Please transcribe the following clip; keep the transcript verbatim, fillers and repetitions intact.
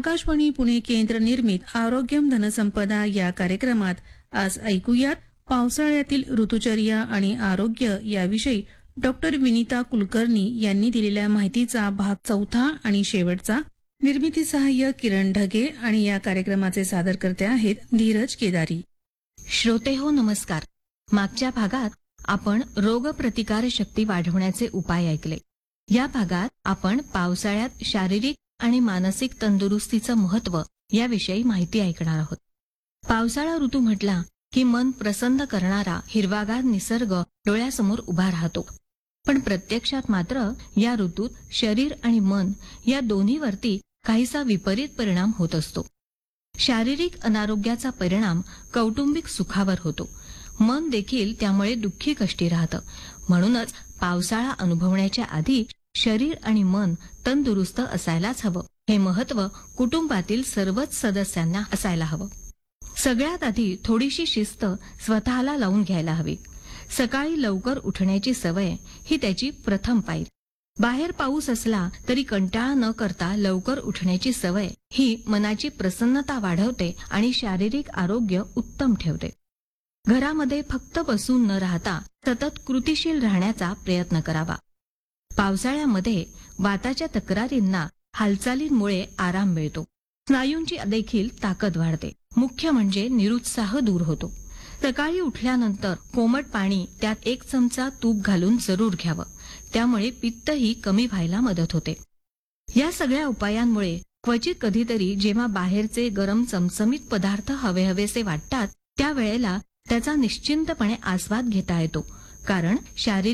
आकाशवाणी पुणे केंद्र निर्मित आरोग्यम धनसंपदा या कार्यक्रमात आज ऐकूयात पावसाळ्यातील ऋतुचर्या आणि आरोग्य याविषयी डॉक्टर विनीता कुलकर्णी यांनी दिलेल्या माहितीचा भाग चौथा आणि शेवटचा. निर्मिती सहाय्य किरण ढगे आणि या कार्यक्रमाचे सादरकर्ते आहेत धीरज केदारी. श्रोते हो नमस्कार. मागच्या भागात आपण रोगप्रतिकार शक्ती वाढवण्याचे उपाय ऐकले. या भागात आपण पावसाळ्यात शारीरिक आणि मानसिक तंदुरुस्तीचं महत्त्व याविषयी माहिती ऐकणार आहोत. पावसाळा ऋतू म्हटला की मन प्रसन्न करणारा हिरवागार निसर्ग डोळ्यासमोर उभा राहतो. पण प्रत्यक्षात मात्र या ऋतूत शरीर आणि मन या दोन्हीवरती काहीसा विपरीत परिणाम होत असतो. शारीरिक अनारोग्याचा परिणाम कौटुंबिक सुखावर होतो. मन देखील त्यामुळे दुःखी कष्टी राहतं. म्हणूनच पावसाळा अनुभवण्याच्या आधी शरीर आणि मन तंदुरुस्त असायलाच हवं. हे महत्त्व कुटुंबातील सर्वच सदस्यांना असायला हवं. सगळ्यात आधी थोडीशी शिस्त स्वतःला लावून घ्यायला हवी. सकाळी लवकर उठण्याची सवय ही त्याची प्रथम पायरी. बाहेर पाऊस असला तरी कंटाळा न करता लवकर उठण्याची सवय ही मनाची प्रसन्नता वाढवते आणि शारीरिक आरोग्य उत्तम ठेवते. घरामध्ये फक्त बसून न राहता सतत कृतिशील राहण्याचा प्रयत्न करावा. पावसाळ्यामध्ये वाताच्या तक्रारींना हालचालींमुळे आराम मिळतो. स्नायूंची देखील ताकद वाढते. मुख्य म्हणजे निरुत्साह दूर होतो. सकाळी उठल्यानंतर कोमट पाणी त्यात एक चमचा तूप घालून जरूर घ्यावं. त्यामुळे पित्तही कमी व्हायला मदत होते. या सगळ्या उपायांमुळे क्वचित कधीतरी जेव्हा बाहेरचे गरम चमचमीत पदार्थ हवे हवेसे वाटतात त्यावेळेला त्याचा निश्चिंतपणे आस्वाद घेता येतो. कारण शारीरिक